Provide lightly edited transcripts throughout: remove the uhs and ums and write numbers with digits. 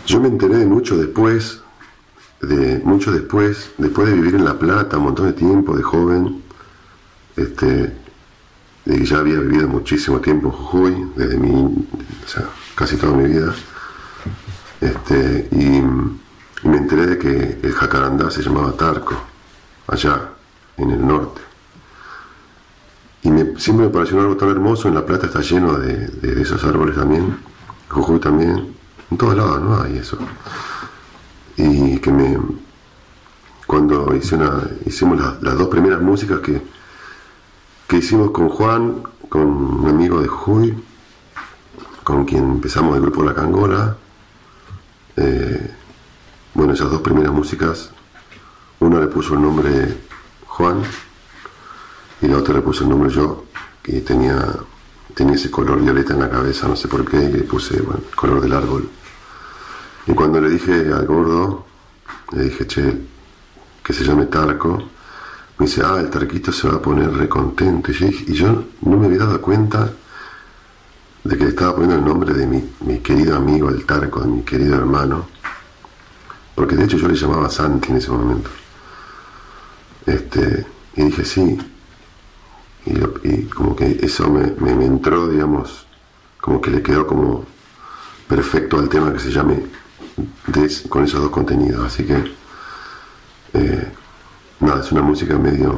Yo me enteré de mucho después, después de vivir en La Plata un montón de tiempo, de joven, de que ya había vivido muchísimo tiempo en Jujuy, o sea, casi toda mi vida, y me enteré de que el jacarandá se llamaba Tarco, allá, en el norte. Y siempre me pareció algo tan hermoso. En La Plata está lleno de esos árboles también, Jujuy también, en todos lados no hay eso. Y que cuando hicimos las dos primeras músicas que hicimos con Juan, con un amigo de Jujuy, con quien empezamos el grupo La Cangola, bueno, esas dos primeras músicas, una le puso el nombre Juan y la otra le puse el nombre yo, y tenía ese color violeta en la cabeza, no sé por qué, y le puse, bueno, el color del árbol. Y cuando le dije al gordo, le dije, che, que se llame Tarco, me dice, el Tarquito se va a poner recontento. Y yo no me había dado cuenta de que le estaba poniendo el nombre de mi querido amigo, el Tarco, de mi querido hermano, porque de hecho yo le llamaba Santi en ese momento. Y dije, sí. Y como que eso me entró, digamos, como que le quedó como perfecto al tema que se llame con esos dos contenidos. Así que nada, es una música medio,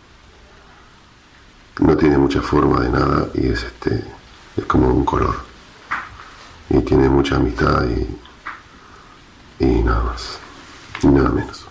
no tiene mucha forma de nada, y es como un color, y tiene mucha amistad y nada más y nada menos.